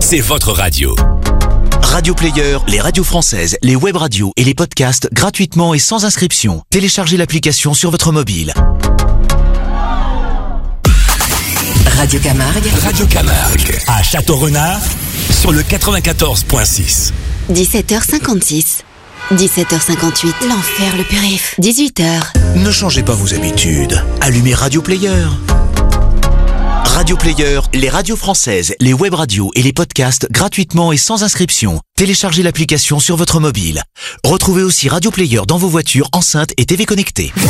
c'est votre radio. Radio Player, les radios françaises, les web radios et les podcasts gratuitement et sans inscription. Téléchargez l'application sur votre mobile. Radio Camargue. Radio Camargue, à Château-Renard, sur le 94.6. 17h56. 17h58. L'enfer, le périph'. 18h. Ne changez pas vos habitudes. Allumez Radio Player. Radio Player, les radios françaises, les web radios et les podcasts gratuitement et sans inscription. Téléchargez l'application sur votre mobile. Retrouvez aussi Radio Player dans vos voitures, enceintes et TV connectées.